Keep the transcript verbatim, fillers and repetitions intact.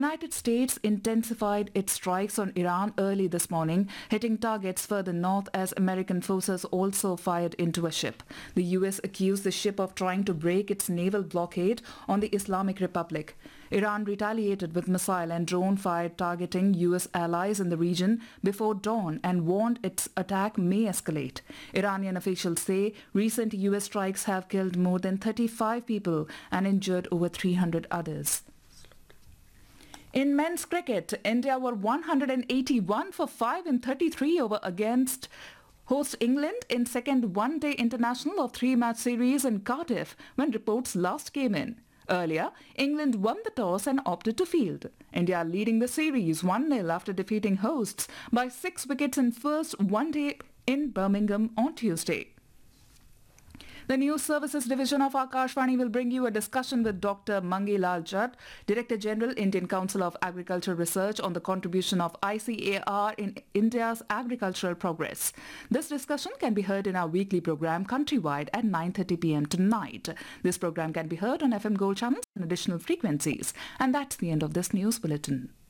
United States intensified its strikes on Iran early this morning, hitting targets further north as American forces also fired into a ship. The U S accused the ship of trying to break its naval blockade on the Islamic Republic. Iran retaliated with missile and drone fire targeting U S allies in the region before dawn and warned its attack may escalate. Iranian officials say recent U S strikes have killed more than thirty-five people and injured over three hundred others. In men's cricket, India were one hundred eighty-one for five in thirty-three over against host England in second one-day international of three-match series in Cardiff when reports last came in. Earlier, England won the toss and opted to field. India leading the series one nil after defeating hosts by six wickets in first one-day in Birmingham on Tuesday. The News Services Division of Akashvani will bring you a discussion with Doctor Mangi Lal Jatt, Director General, Indian Council of Agriculture Research, on the contribution of I C A R in India's agricultural progress. This discussion can be heard in our weekly program Countrywide at nine thirty p m tonight. This program can be heard on F M Gold channels and additional frequencies. And that's the end of this news bulletin.